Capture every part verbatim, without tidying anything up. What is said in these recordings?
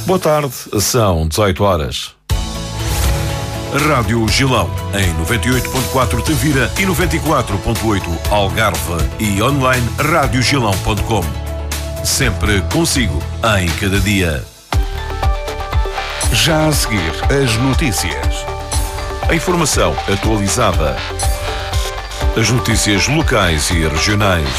Boa tarde, são dezoito horas. Rádio Gilão, em noventa e oito ponto quatro Tavira e noventa e quatro ponto oito Algarve e online rádio gilão ponto com. Sempre consigo, em cada dia. Já a seguir, as notícias. A informação atualizada. As notícias locais e regionais.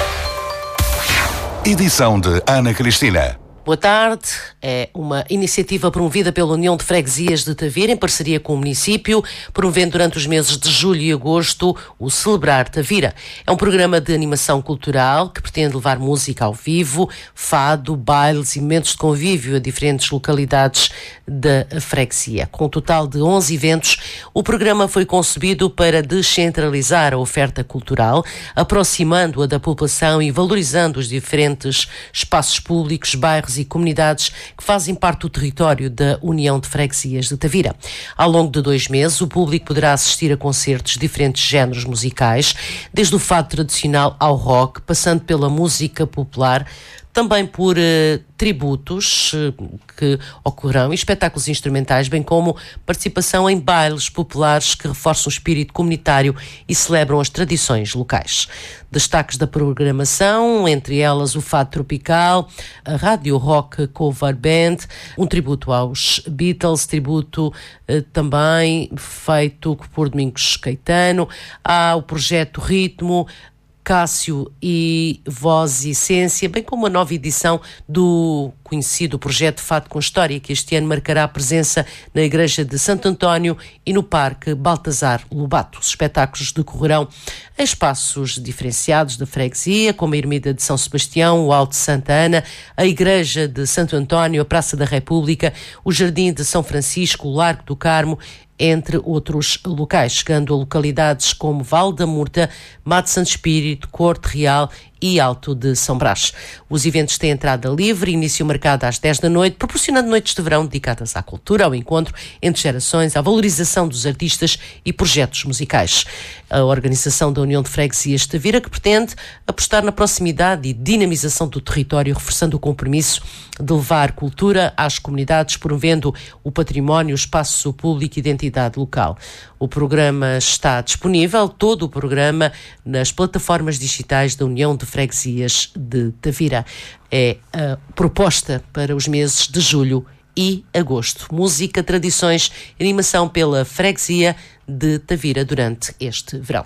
Edição de Ana Cristina. Boa tarde. É uma iniciativa promovida pela União de Freguesias de Tavira, em parceria com o município, promovendo durante os meses de julho e agosto o Celebrar Tavira. É um programa de animação cultural que pretende levar música ao vivo, fado, bailes e momentos de convívio a diferentes localidades da freguesia. Com um total de onze eventos, o programa foi concebido para descentralizar a oferta cultural, aproximando-a da população e valorizando os diferentes espaços públicos, bairros e comunidades que fazem parte do território da União de Freguesias de Tavira. Ao longo de dois meses, o público poderá assistir a concertos de diferentes géneros musicais, desde o fado tradicional ao rock, passando pela música popular, também por uh, tributos uh, que ocorrerão e espetáculos instrumentais, bem como participação em bailes populares que reforçam o espírito comunitário e celebram as tradições locais. Destaques da programação, entre elas o fado tropical, a rádio rock cover band, um tributo aos Beatles, tributo uh, também feito por Domingos Caetano, há o projeto Ritmo, Cássio e Voz e Essência, bem como a nova edição do conhecido projeto Fado com História, que este ano marcará a presença na Igreja de Santo António e no Parque Baltasar Lobato. Os espetáculos decorrerão em espaços diferenciados da freguesia, como a Ermida de São Sebastião, o Alto de Santa Ana, a Igreja de Santo António, a Praça da República, o Jardim de São Francisco, o Largo do Carmo, entre outros locais, chegando a localidades como Val da Murta, Mato Santo Espírito, Corte Real e Alto de São Brás. Os eventos têm entrada livre, início marcado às dez da noite, proporcionando noites de verão dedicadas à cultura, ao encontro entre gerações, à valorização dos artistas e projetos musicais. A organização da União de Freguesias de Tavira, que pretende apostar na proximidade e dinamização do território, reforçando o compromisso de levar cultura às comunidades, promovendo o património, o espaço público e identidade local. O programa está disponível, todo o programa, nas plataformas digitais da União de Freguesias de Tavira. É a proposta para os meses de julho e agosto. Música, tradições, animação pela Freguesia de Tavira durante este verão.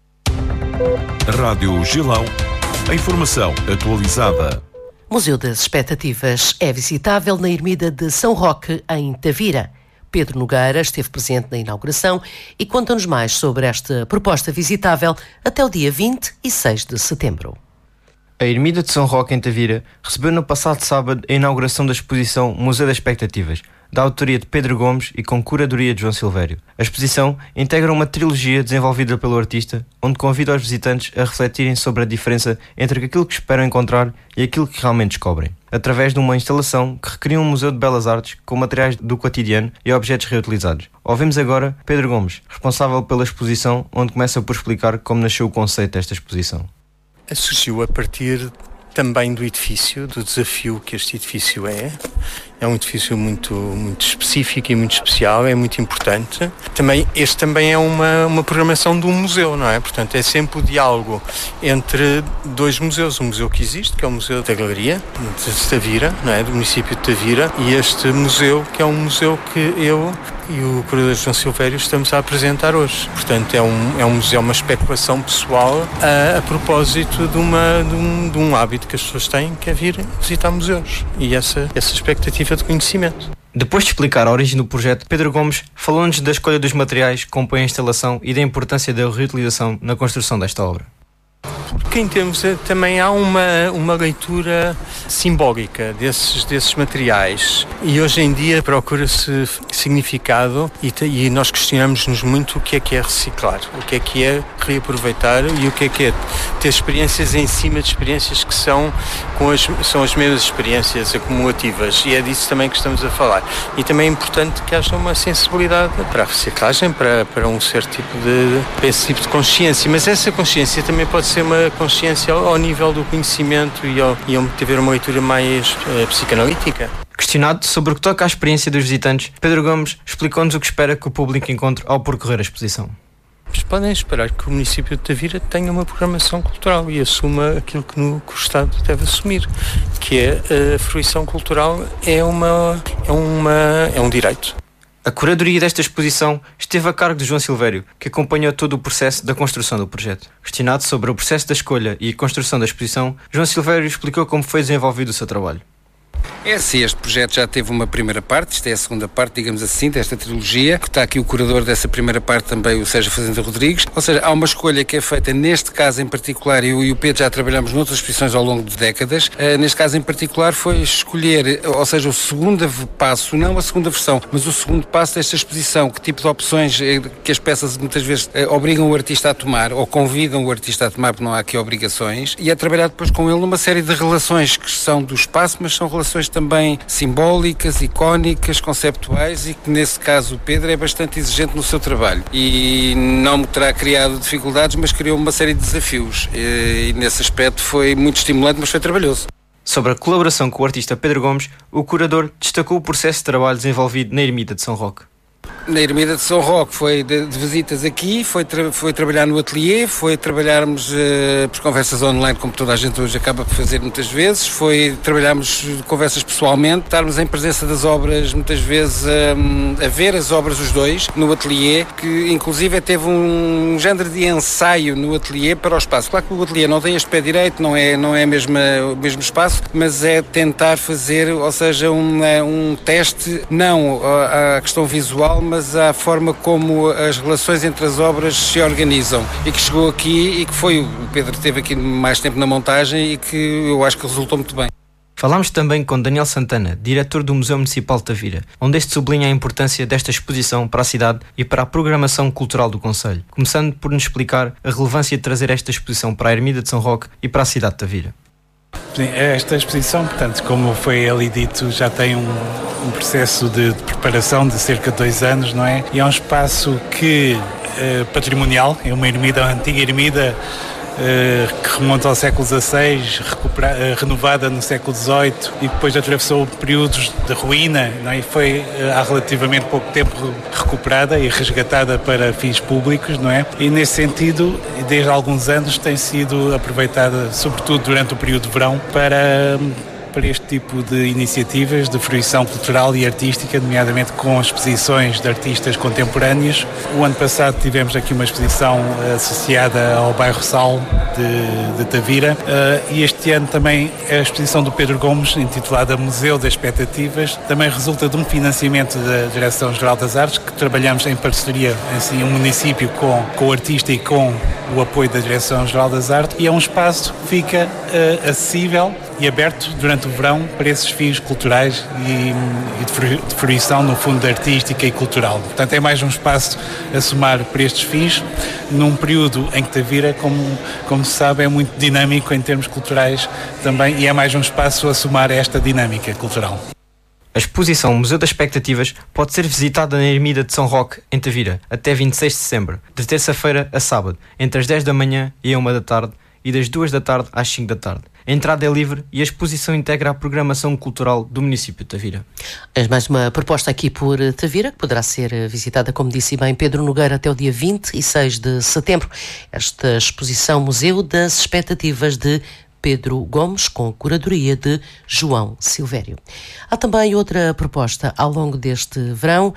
Rádio Gilão, a informação atualizada. Museu das Expectativas é visitável na Ermida de São Roque, em Tavira. Pedro Nogueira esteve presente na inauguração e conta-nos mais sobre esta proposta visitável até o dia vinte e seis de setembro. A Ermida de São Roque, em Tavira, recebeu no passado sábado a inauguração da exposição Museu das Expectativas, da autoria de Pedro Gomes e com curadoria de João Silvério. A exposição integra uma trilogia desenvolvida pelo artista, onde convida os visitantes a refletirem sobre a diferença entre aquilo que esperam encontrar e aquilo que realmente descobrem, através de uma instalação que recria um museu de belas artes com materiais do cotidiano e objetos reutilizados. Ouvimos agora Pedro Gomes, responsável pela exposição, onde começa por explicar como nasceu o conceito desta exposição. Surgiu a partir também do edifício, do desafio que este edifício é. É um edifício muito, muito específico e muito especial, é muito importante. Também, este também é uma, uma programação de um museu, não é? Portanto, é sempre o diálogo entre dois museus. O museu que existe, que é o Museu da Galeria de Tavira, não é? Do município de Tavira, e este museu, que é um museu que eu e o curador João Silvério estamos a apresentar hoje. Portanto, é um, é um museu, uma especulação pessoal a, a propósito de, uma, de, um, de um hábito que as pessoas têm, que é vir visitar museus. E essa, essa expectativa de conhecimento. Depois de explicar a origem do projeto, Pedro Gomes falou-nos da escolha dos materiais que compõem a instalação e da importância da reutilização na construção desta obra. Porque em termos de, também há uma, uma leitura simbólica desses, desses materiais, e hoje em dia procura-se significado e, e nós questionamos-nos muito o que é que é reciclar, o que é que é reaproveitar e o que é que é ter experiências em cima de experiências que são, com as, são as mesmas experiências acumulativas, e é disso também que estamos a falar. E também é importante que haja uma sensibilidade para a reciclagem, para, para um certo tipo de, para esse tipo de consciência, mas essa consciência também pode ser uma consciência ao nível do conhecimento e ao, e ao haver uma leitura mais uh, psicanalítica. Questionado sobre o que toca à experiência dos visitantes, Pedro Gomes explicou-nos o que espera que o público encontre ao percorrer a exposição. Mas podem esperar que o município de Tavira tenha uma programação cultural e assuma aquilo que, no, que o Estado deve assumir, que é a fruição cultural é, uma, é, uma, é um direito. A curadoria desta exposição esteve a cargo de João Silvério, que acompanhou todo o processo da construção do projeto. Questionado sobre o processo da escolha e construção da exposição, João Silvério explicou como foi desenvolvido o seu trabalho. É assim, este projeto já teve uma primeira parte, isto é a segunda parte, digamos assim, desta trilogia, que está aqui o curador dessa primeira parte também, o Sérgio Fazenda Rodrigues, ou seja, há uma escolha que é feita neste caso em particular, eu e o Pedro já trabalhamos noutras exposições ao longo de décadas, uh, neste caso em particular foi escolher, ou seja, o segundo passo, não a segunda versão, mas o segundo passo desta exposição, que tipo de opções que as peças muitas vezes uh, obrigam o artista a tomar, ou convidam o artista a tomar, porque não há aqui obrigações, e é trabalhar depois com ele numa série de relações que são do espaço, mas são relações também simbólicas, icónicas, conceptuais, e que nesse caso o Pedro é bastante exigente no seu trabalho e não me terá criado dificuldades, mas criou uma série de desafios e, e nesse aspecto foi muito estimulante, mas foi trabalhoso. Sobre a colaboração com o artista Pedro Gomes, o curador destacou o processo de trabalho desenvolvido na Ermida de São Roque. Na Ermida de São Roque foi de, de visitas aqui, foi, tra- foi trabalhar no ateliê, foi trabalharmos uh, por conversas online, como toda a gente hoje acaba por fazer muitas vezes, foi trabalharmos conversas pessoalmente, estarmos em presença das obras muitas vezes um, a ver as obras os dois no ateliê, que inclusive teve um género de ensaio no ateliê para o espaço. Claro que o ateliê não tem este pé direito, não é, não é mesmo, o mesmo espaço, mas é tentar fazer, ou seja, um, um teste, não à questão visual, mas mas à forma como as relações entre as obras se organizam e que chegou aqui e que foi, o Pedro teve aqui mais tempo na montagem e que eu acho que resultou muito bem. Falámos também com Daniel Santana, diretor do Museu Municipal de Tavira, onde este sublinha a importância desta exposição para a cidade e para a programação cultural do concelho, começando por nos explicar a relevância de trazer esta exposição para a Ermida de São Roque e para a cidade de Tavira. Esta exposição, portanto, como foi ali dito, já tem um, um processo de, de preparação de cerca de dois anos, não é? E é um espaço que, eh, patrimonial, é uma ermida, uma antiga ermida eh, que remonta ao século dezasseis, recupera, eh, renovada no século dezoito e depois atravessou períodos de ruína, não é? E foi eh, há relativamente pouco tempo recuperada e resgatada para fins públicos, não é? E nesse sentido, desde há alguns anos tem sido aproveitada, sobretudo durante o período de verão, para, para este tipo de iniciativas de fruição cultural e artística, nomeadamente com exposições de artistas contemporâneos. O ano passado tivemos aqui uma exposição associada ao bairro Sal de, de Tavira uh, e este ano também a exposição do Pedro Gomes, intitulada Museu das Expectativas, também resulta de um financiamento da Direção-Geral das Artes, que trabalhamos em parceria, assim, um município com, com o artista e com o apoio da Direção-Geral das Artes, e é um espaço que fica uh, acessível e aberto durante o verão para esses fins culturais e, e de fruição, no fundo, artística e cultural. Portanto, é mais um espaço a somar para estes fins, num período em que Tavira, como, como se sabe, é muito dinâmico em termos culturais também, e é mais um espaço a somar esta dinâmica cultural. A exposição Museu das Expectativas pode ser visitada na Ermida de São Roque, em Tavira, até vinte e seis de setembro, de terça-feira a sábado, entre as dez da manhã e a uma da tarde, e das duas da tarde às cinco da tarde. A entrada é livre e a exposição integra a programação cultural do município de Tavira. É mais uma proposta aqui por Tavira, que poderá ser visitada, como disse bem Pedro Nogueira, até o dia vinte e seis de setembro. Esta exposição Museu das Expectativas de Pedro Gomes, com curadoria de João Silvério. Há também outra proposta ao longo deste verão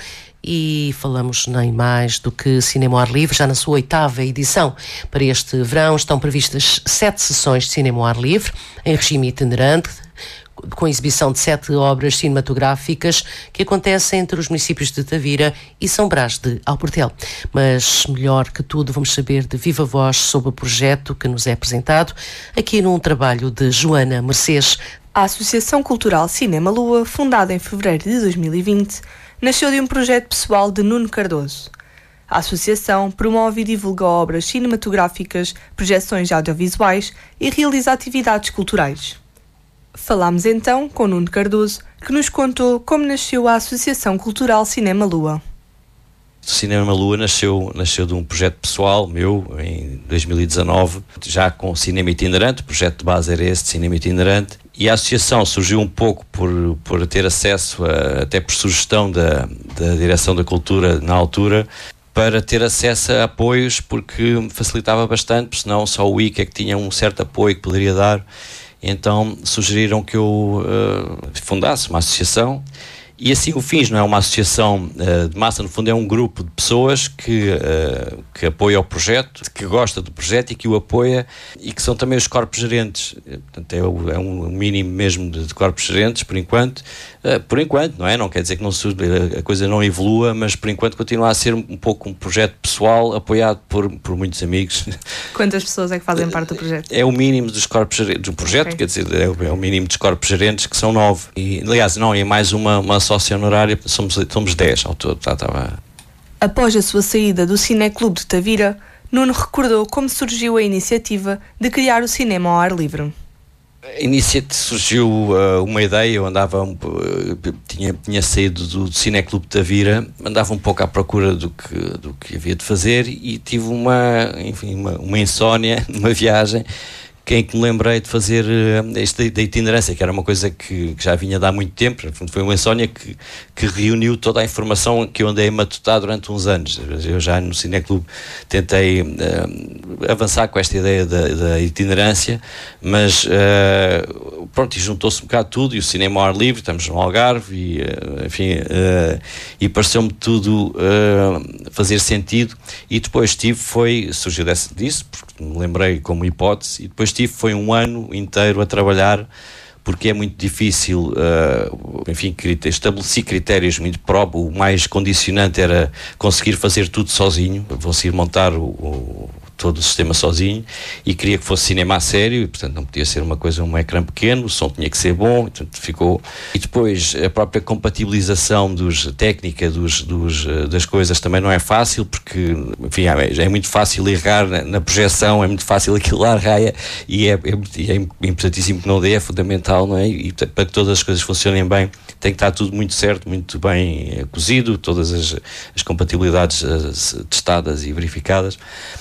e falamos nem mais do que Cinema ao Ar Livre, já na sua oitava edição. Para este verão estão previstas sete sessões de Cinema ao Ar Livre, em regime itinerante, com exibição de sete obras cinematográficas que acontecem entre os municípios de Tavira e São Brás de Alportel. Mas, melhor que tudo, vamos saber de viva voz sobre o projeto que nos é apresentado aqui num trabalho de Joana Mercês. A Associação Cultural Cinema Lua, fundada em fevereiro de dois mil e vinte, nasceu de um projeto pessoal de Nuno Cardoso. A associação promove e divulga obras cinematográficas, projeções audiovisuais e realiza atividades culturais. Falámos então com Nuno Cardoso, que nos contou como nasceu a Associação Cultural Cinema Lua. O Cinema Lua nasceu, nasceu de um projeto pessoal meu em dois mil e dezanove, já com cinema itinerante. O projeto de base era esse, de cinema itinerante, e a associação surgiu um pouco por, por ter acesso, a, até por sugestão da, da Direção da Cultura na altura, para ter acesso a apoios, porque me facilitava bastante, porque senão só o I C é que tinha um certo apoio que poderia dar. Então sugeriram que eu uh, fundasse uma associação. E assim o fiz, não é uma associação uh, de massa, no fundo é um grupo de pessoas que, uh, que apoia o projeto, que gosta do projeto e que o apoia, e que são também os corpos gerentes. Portanto, é, o, é um mínimo mesmo de, de corpos gerentes, por enquanto. Uh, por enquanto, não é? Não quer dizer que não se, a coisa não evolua, mas por enquanto continua a ser um pouco um projeto pessoal, apoiado por, por muitos amigos. Quantas pessoas é que fazem parte do projeto? É o mínimo dos corpos gerentes do projeto, okay. Quer dizer, é o, é o mínimo dos corpos gerentes, que são nove. E, aliás, não, é mais uma, uma sócia honorária, somos, somos dez ao todo. Tá, tá. Após a sua saída do Cineclube de Tavira, Nuno recordou como surgiu a iniciativa de criar o cinema ao ar livre. A iniciativa surgiu uh, uma ideia. Eu andava, uh, tinha, tinha saído do, do Cineclube de Tavira, andava um pouco à procura do que, do que havia de fazer, e tive uma, enfim, uma, uma insónia numa viagem, em que me lembrei de fazer uh, esta da itinerância, que era uma coisa que, que já vinha de há muito tempo. Foi uma insónia que, que reuniu toda a informação que eu andei a matutar durante uns anos. Eu já no Cineclube tentei uh, avançar com esta ideia da, da itinerância, mas uh, pronto, e juntou-se um bocado tudo, e o cinema ao ar livre, estamos no Algarve, e uh, enfim, uh, e pareceu-me tudo uh, fazer sentido. E depois tive, foi, surgiu desse, disso, porque me lembrei como hipótese, e depois tive, foi um ano inteiro a trabalhar, porque é muito difícil, uh, enfim, estabeleci critérios muito próprios. O mais condicionante era conseguir fazer tudo sozinho, conseguir montar o, o todo o sistema sozinho, e queria que fosse cinema a sério, e portanto não podia ser uma coisa, um ecrã pequeno, o som tinha que ser bom, e, portanto, ficou. E depois a própria compatibilização dos, técnica dos, dos, das coisas também não é fácil, porque enfim, é, é muito fácil errar na, na projeção, é muito fácil aquilo lá raia, e é, é, é importantíssimo que não dê, é fundamental, não é? E para que todas as coisas funcionem bem tem que estar tudo muito certo, muito bem cozido, todas as, as compatibilidades as, testadas e verificadas.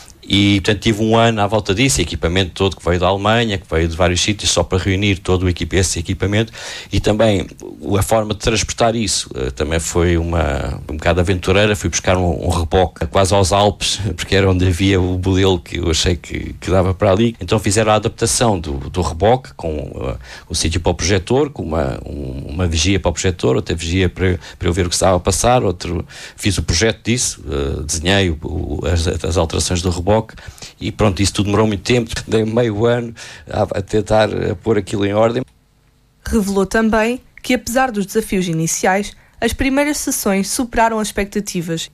E, portanto, tive um ano à volta disso, equipamento todo que veio da Alemanha, que veio de vários sítios, só para reunir todo o equipe, esse equipamento, e também a forma de transportar isso uh, também foi uma, um bocado aventureira. Fui buscar um, um reboque quase aos Alpes, porque era onde havia o modelo que eu achei que, que dava para ali. Então fizeram a adaptação do, do reboque, com uh, o sítio para o projetor, com uma, um, uma vigia para o projetor, outra vigia para, para eu ver o que estava a passar, outro, fiz o projeto disso, uh, desenhei o, o, as, as alterações do reboque. E pronto, isso tudo demorou muito tempo, dei meio ano a, a tentar a pôr aquilo em ordem. Revelou também que, apesar dos desafios iniciais, as primeiras sessões superaram as expectativas.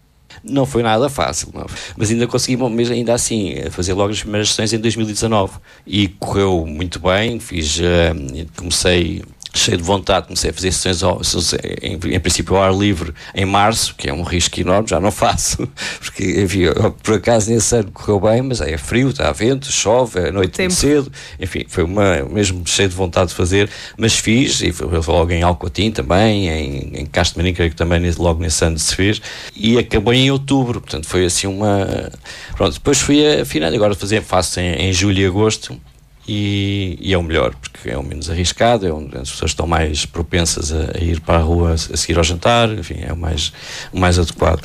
Não foi nada fácil, não. Mas ainda consegui, mesmo ainda assim, fazer logo as primeiras sessões em dois mil e dezanove, e correu muito bem. Fiz, uh, comecei cheio de vontade, comecei a fazer sessões ao, em, em princípio ao ar livre em março, que é um risco enorme, já não faço, porque enfim, eu, por acaso nesse ano correu bem, mas é frio, está a vento, chove, é noite muito cedo, enfim, foi uma, mesmo cheio de vontade de fazer, mas fiz, e foi logo em Alcoatim também, em, em Castro Marim, creio que também logo nesse ano se fez, e acabou em outubro, portanto foi assim uma... Pronto, depois fui afinando, agora fazer, faço em, em julho e agosto, E, e é o melhor, porque é o menos arriscado, é onde as pessoas estão mais propensas a, a ir para a rua a seguir ao jantar, enfim, é o mais, o mais adequado.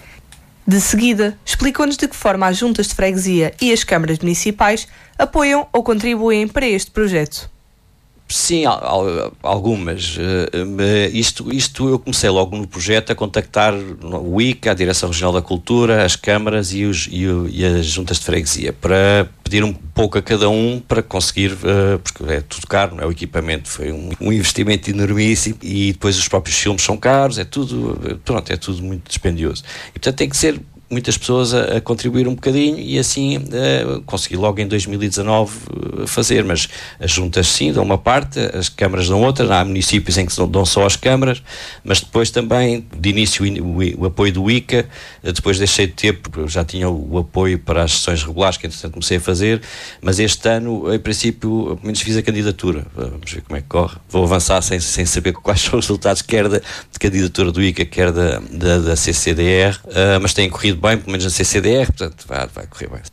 De seguida, explicou-nos de que forma as juntas de freguesia e as câmaras municipais apoiam ou contribuem para este projeto. Sim, algumas. Isto, isto eu comecei logo no projeto a contactar o I C A, a Direção Regional da Cultura, as câmaras e, os, e, o, e as juntas de freguesia, para pedir um pouco a cada um para conseguir, porque é tudo caro, não é? O equipamento foi um, um investimento enormíssimo, e depois os próprios filmes são caros, é tudo, pronto, é tudo muito dispendioso. E portanto tem que ser muitas pessoas a, a contribuir um bocadinho e assim uh, consegui logo em dois mil e dezanove uh, fazer, mas as juntas sim dão uma parte, as câmaras dão outra, há municípios em que dão só as câmaras, mas depois também de início o, o apoio do I C A, uh, depois deixei de ter porque eu já tinha o, o apoio para as sessões regulares que entretanto comecei a fazer, mas este ano em princípio pelo menos fiz a candidatura, vamos ver como é que corre, vou avançar sem, sem saber quais são os resultados quer da de candidatura do I C A, quer da, da, da C C D R, uh, mas tem corrido bem, pelo menos na C C D R, portanto vai, vai correr bem.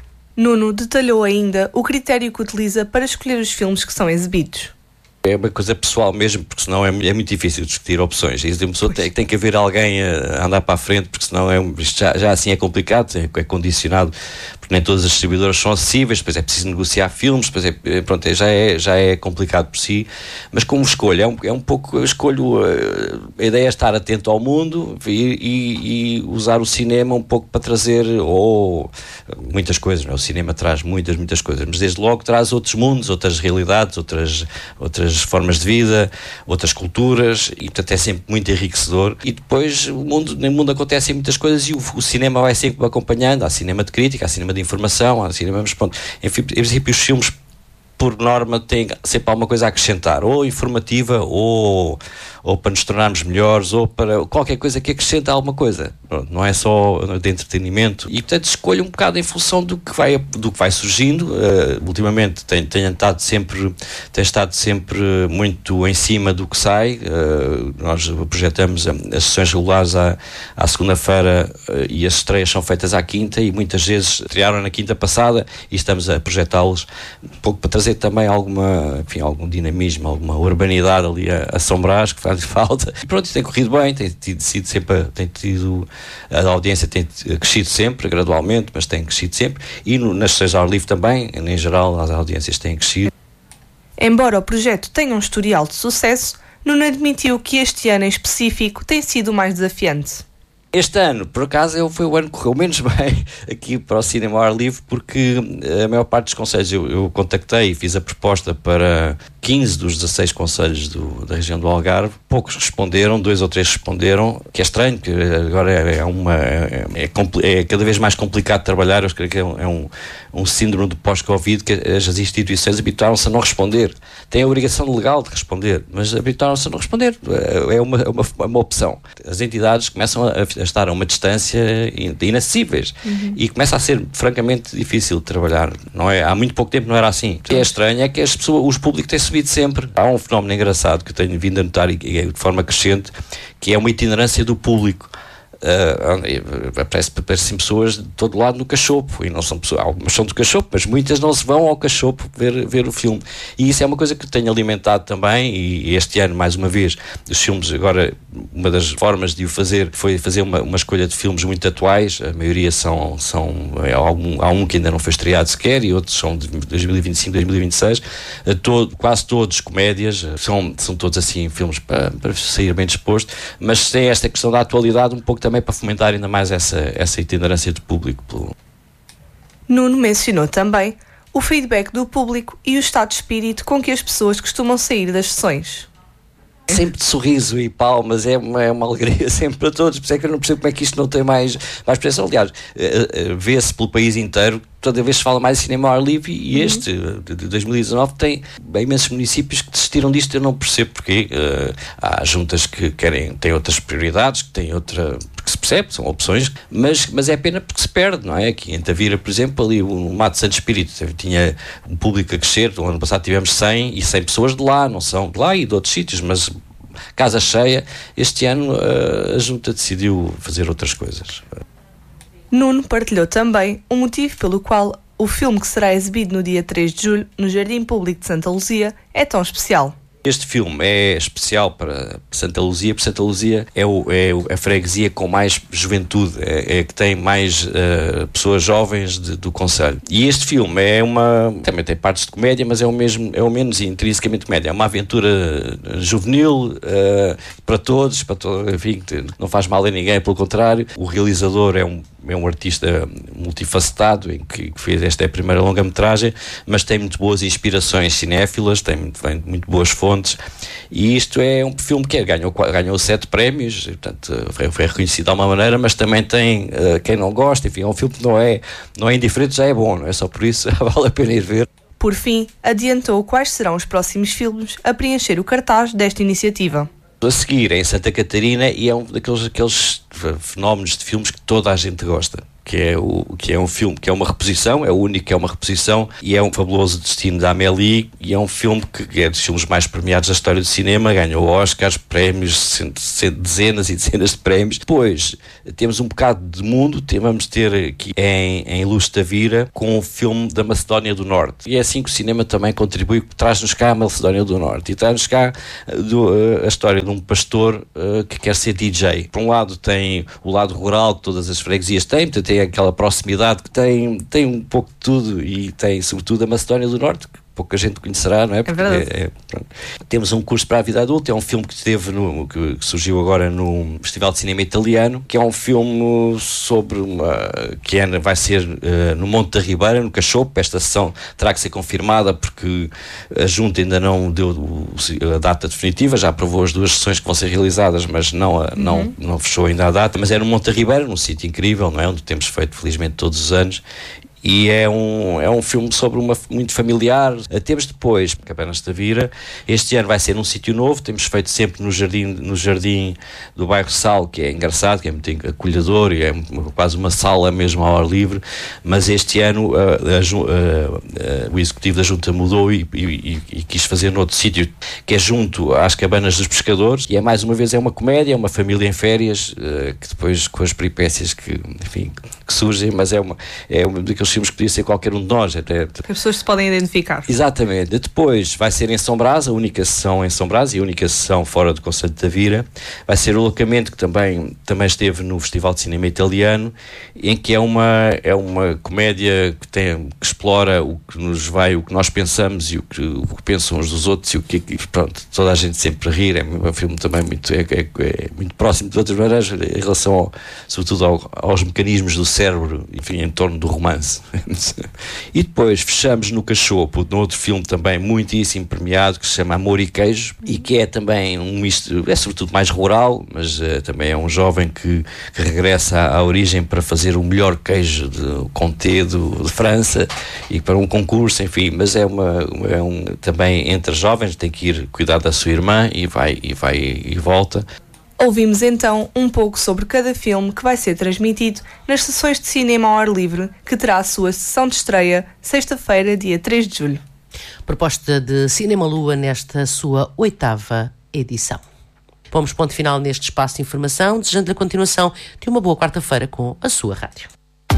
Nuno detalhou ainda o critério que utiliza para escolher os filmes que são exibidos. É uma coisa pessoal mesmo, porque senão é, é muito difícil discutir opções. E uma pessoa tem, tem que haver alguém a andar para a frente, porque senão é, isto já, já assim é complicado, é, é condicionado, porque nem todas as distribuidoras são acessíveis, depois é preciso negociar filmes, depois é, pronto, é, já, é, já é complicado por si. Mas como escolho, é um, é um pouco, eu escolho, a ideia é estar atento ao mundo e, e, e usar o cinema um pouco para trazer, ou muitas coisas, não é? O cinema traz muitas, muitas coisas, mas desde logo traz outros mundos, outras realidades, outras, outras formas de vida, outras culturas, e portanto é sempre muito enriquecedor. E depois o mundo, no mundo acontecem muitas coisas e o, o cinema vai sempre acompanhando. Há cinema de crítica, há cinema de informação, há cinema, mas pronto, enfim, em princípio os filmes por norma têm sempre alguma coisa a acrescentar, ou informativa, ou, ou para nos tornarmos melhores, ou para qualquer coisa que acrescente alguma coisa. Pronto, não é só de entretenimento. E portanto escolho um bocado em função do que vai, do que vai surgindo. Uh, ultimamente tenho, tenho, estado sempre, tenho estado sempre muito em cima do que sai. Uh, nós projetamos as sessões regulares à, à segunda-feira uh, e as estreias são feitas à quinta, e muitas vezes estrearam na quinta passada e estamos a projetá-los um pouco para trazer também alguma, enfim, algum dinamismo, alguma urbanidade ali a, a Sombras, que faz falta. E pronto, tem corrido bem, tem tido, sido sempre, tem tido, a audiência tem crescido sempre, gradualmente, mas tem crescido sempre, e no, nas sessões ao ar livre também, em geral, as audiências têm crescido. Embora o projeto tenha um historial de sucesso, Nuno admitiu que este ano em específico tem sido o mais desafiante. Este ano, por acaso, foi o ano que correu menos bem aqui para o cinema ao ar livre, porque a maior parte dos conselhos eu, eu contactei e fiz a proposta para quinze dos dezasseis conselhos do, da região do Algarve. Poucos responderam, dois ou três responderam, que é estranho, porque agora é, é, uma, é, é, é cada vez mais complicado trabalhar. Eu creio que é um, é um, um síndrome do pós-Covid, que as instituições habituaram-se a não responder. Têm a obrigação legal de responder, mas habituaram-se a não responder. É uma, uma, uma opção. As entidades começam a, a estar a uma distância inacessíveis, uhum. E começa a ser francamente difícil de trabalhar, não é? Há muito pouco tempo não era assim. O que é estranho é que as pessoas, os públicos têm subido sempre. Há um fenómeno engraçado que eu tenho vindo a notar, e de forma crescente, que é uma itinerância do público. Uh, aparece, aparecem pessoas de todo lado no Cachopo, e não são pessoas, algumas são do Cachopo, mas muitas não se vão ao Cachopo ver, ver o filme, e isso é uma coisa que tenho alimentado também. E este ano, mais uma vez, os filmes, agora uma das formas de o fazer foi fazer uma, uma escolha de filmes muito atuais. A maioria são, são há, algum, há um que ainda não foi estreado sequer, e outros são de dois mil e vinte e cinco, dois mil e vinte e seis, uh, todo, quase todos comédias, são, são todos assim filmes para, para sair bem disposto, mas tem esta questão da atualidade um pouco também para fomentar ainda mais essa, essa itinerância do público. Nuno mencionou também o feedback do público e o estado de espírito com que as pessoas costumam sair das sessões. Sempre de sorriso e palmas, é uma, é uma alegria sempre para todos. Por isso é que eu não percebo como é que isto não tem mais, mais pressão. Aliás, uh, uh, vê-se pelo país inteiro, toda vez se fala mais de cinema ao ar livre, e este, uhum. de dois mil e dezanove, tem imensos municípios que desistiram disto. Eu não percebo porque. Uh, há juntas que querem, têm outras prioridades, que têm outra, porque se percebe, são opções, mas, mas é pena porque se perde, não é? Aqui em Tavira, por exemplo, ali o Mato Santo Espírito tinha um público a crescer. No ano passado tivemos cem, e cem pessoas de lá, não são de lá e de outros sítios, mas casa cheia. Este ano uh, a junta decidiu fazer outras coisas. Nuno partilhou também o motivo pelo qual o filme que será exibido no dia três de julho no Jardim Público de Santa Luzia é tão especial. Este filme é especial para Santa Luzia, porque Santa Luzia é, o, é a freguesia com mais juventude, é, é que tem mais uh, pessoas jovens de, do concelho. E este filme é uma... também tem partes de comédia, mas é o mesmo, é o menos intrinsecamente comédia. É uma aventura juvenil uh, para todos, para todo, enfim, não faz mal a ninguém, pelo contrário. O realizador é um é um artista multifacetado, em que fez esta é a primeira longa-metragem, mas tem muito boas inspirações cinéfilas, tem muito, vem de muito boas fontes, e isto é um filme que é, ganhou, ganhou sete prémios, e, portanto, foi, foi reconhecido de alguma maneira, mas também tem uh, quem não gosta, enfim, é um filme que não é, não é indiferente, já é bom, não é só por isso, vale a pena ir ver. Por fim, adiantou quais serão os próximos filmes a preencher o cartaz desta iniciativa. A seguir é em Santa Catarina, e é um daqueles aqueles fenómenos de filmes que toda a gente gosta, que é, o, que é um filme que é uma reposição, é o único que é uma reposição, e é um fabuloso destino da Amélie, e é um filme que é dos filmes mais premiados da história do cinema, ganhou Oscars, prémios, dezenas e dezenas de prémios. Depois temos um bocado de mundo, vamos ter aqui em, em Luz Tavira, com o filme da Macedónia do Norte, e é assim que o cinema também contribui, traz-nos cá a Macedónia do Norte, e traz-nos cá do, a história de um pastor uh, que quer ser D J. Por um lado tem o lado rural que todas as freguesias têm, portanto tem aquela proximidade que tem, tem um pouco de tudo, e tem sobretudo a Macedónia do Norte, que pouca gente conhecerá, não é? Porque é verdade. É, é, temos um curso para a vida adulta, é um filme que esteve no, que surgiu agora no Festival de Cinema Italiano, que é um filme sobre uma, que é, vai ser uh, no Monte da Ribeira, no Cachopo. Esta sessão terá que ser confirmada porque a Junta ainda não deu o, a data definitiva, já aprovou as duas sessões que vão ser realizadas, mas não, a, uhum. não, não fechou ainda a data, mas é no Monte da Ribeira, num sítio incrível, não é? Onde temos feito felizmente todos os anos. E é um, é um filme sobre uma, muito familiar. Temos depois Cabanas de Tavira. Este ano vai ser num sítio novo. Temos feito sempre no jardim, no jardim do bairro Sal, que é engraçado, que é muito acolhedor, e é quase uma sala mesmo ao ar livre. Mas este ano a, a, a, a, o executivo da Junta mudou e, e, e quis fazer noutro sítio, que é junto às Cabanas dos Pescadores. E é mais uma vez é uma comédia, é uma família em férias, que depois com as peripécias que, enfim, que surgem, mas é uma é uma daqueles filmes que podia ser qualquer um de nós. Até. As pessoas se podem identificar. Exatamente. Depois vai ser em São Brás, a única sessão em São Brás e a única sessão fora do Concelho de Tavira. Vai ser o Locamento, que também, também esteve no Festival de Cinema Italiano, em que é uma, é uma comédia que, tem, que explora o que nos vai, o que nós pensamos e o que, o que pensam uns dos outros, e o que, pronto, toda a gente sempre a rir. É um filme também muito, é, é, é muito próximo de outras maneiras em relação ao, sobretudo ao, aos mecanismos do cérebro, enfim, em torno do romance. E depois fechamos no Cachopo, num outro filme também muitíssimo premiado, que se chama Amor e Queijo, e que é também um misto, é sobretudo mais rural, mas uh, também é um jovem que, que regressa à, à origem para fazer o melhor queijo de Comté de, de França, e para um concurso, enfim, mas é, uma, é um, também entre jovens, tem que ir cuidar da sua irmã, e vai e, vai, e volta. Ouvimos então um pouco sobre cada filme que vai ser transmitido nas sessões de cinema ao ar livre, que terá a sua sessão de estreia sexta-feira, dia três de julho. Proposta de Cinema Lua nesta sua oitava edição. Pomos ponto final neste espaço de informação, desejando-lhe a continuação de uma boa quarta-feira com a sua rádio.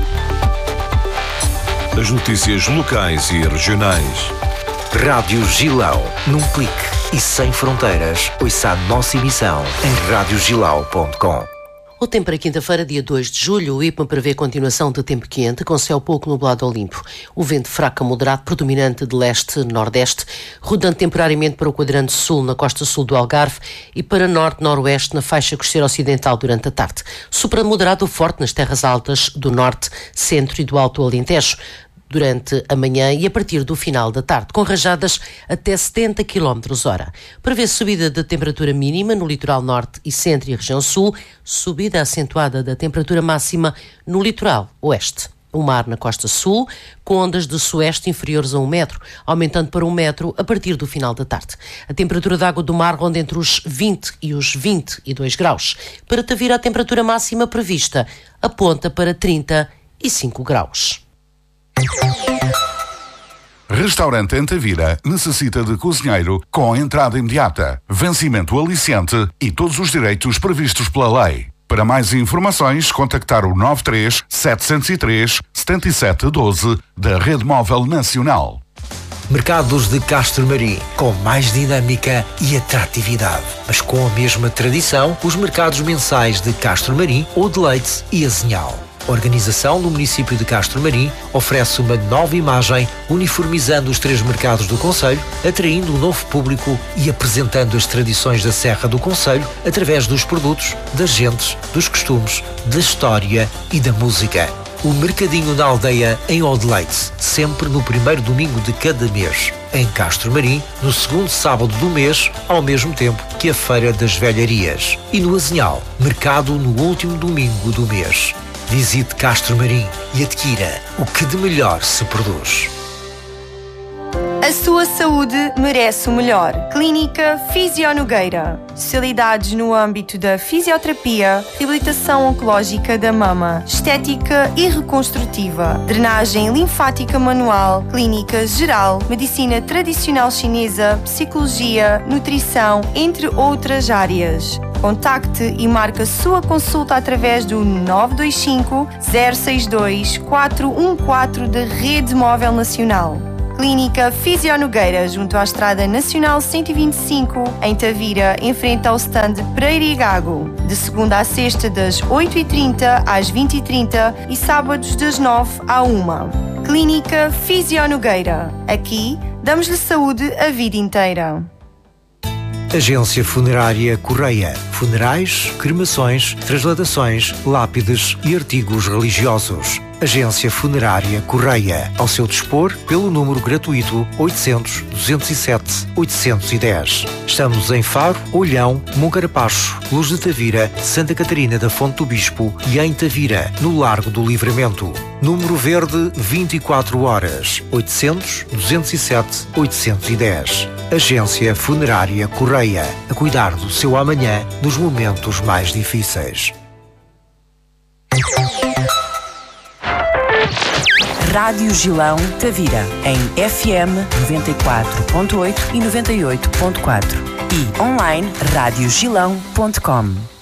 As notícias locais e regionais. Rádio Gilão, num clique e sem fronteiras. Ouça a nossa emissão em rádio gilau ponto com. O tempo para quinta-feira, dia dois de julho, o I P M prevê continuação de tempo quente, com céu pouco nublado ao limpo. O vento fraco a moderado, predominante de leste-nordeste, rodando temporariamente para o quadrante sul, na costa sul do Algarve, e para norte-noroeste, na faixa costeira ocidental durante a tarde. Sopra moderado forte nas terras altas do norte, centro e do Alto Alentejo, durante a manhã e a partir do final da tarde, com rajadas até setenta quilómetros hora. Prevê-se subida da temperatura mínima no litoral norte e centro e região sul, subida acentuada da temperatura máxima no litoral oeste. O mar na costa sul, com ondas de sueste inferiores a um metro, aumentando para um metro a partir do final da tarde. A temperatura da água do mar ronda entre os vinte e os vinte e dois graus. Para Tavira, a temperatura máxima prevista aponta para trinta e cinco graus. Restaurante em Tavira necessita de cozinheiro com entrada imediata, vencimento aliciente e todos os direitos previstos pela lei. Para mais informações, contactar o nove três sete zero três sete sete um dois da Rede Móvel Nacional. Mercados de Castro Marim, com mais dinâmica e atratividade, mas com a mesma tradição, os mercados mensais de Castro Marim ou de Leite e Azinhal. A organização do município de Castro Marim oferece uma nova imagem, uniformizando os três mercados do concelho, atraindo um novo público e apresentando as tradições da Serra do Concelho através dos produtos, das gentes, dos costumes, da história e da música. O Mercadinho da Aldeia em Odeleite, sempre no primeiro domingo de cada mês. Em Castro Marim, no segundo sábado do mês, ao mesmo tempo que a Feira das Velharias. E no Azinhal, mercado no último domingo do mês. Visite Castro Marim e adquira o que de melhor se produz. A sua saúde merece o melhor. Clínica Fisio Nogueira. Especialidades no âmbito da fisioterapia, reabilitação oncológica da mama, estética e reconstrutiva, drenagem linfática manual, clínica geral, medicina tradicional chinesa, psicologia, nutrição, entre outras áreas. Contacte e marque a sua consulta através do nove dois cinco, zero seis dois, quatro um quatro da Rede Móvel Nacional. Clínica Fisio Nogueira, junto à Estrada Nacional cento e vinte e cinco, em Tavira, em frente ao stand Pereira e Gago. De segunda a sexta, das oito e trinta às vinte e trinta e sábados das nove à uma. Clínica Fisio Nogueira. Aqui, damos-lhe saúde a vida inteira. Agência Funerária Correia. Funerais, cremações, transladações, lápides e artigos religiosos. Agência Funerária Correia. Ao seu dispor pelo número gratuito oitocentos, duzentos e sete, oitocentos e dez. Estamos em Faro, Olhão, Moncarapaz, Luz de Tavira, Santa Catarina da Fonte do Bispo e em Tavira, no Largo do Livramento. Número verde vinte e quatro horas. oitocentos, duzentos e sete, oitocentos e dez. Agência Funerária Correia. A cuidar do seu amanhã nos momentos mais difíceis. Rádio Gilão Tavira, em F M noventa e quatro ponto oito e noventa e oito ponto quatro e online rádio gilão ponto com.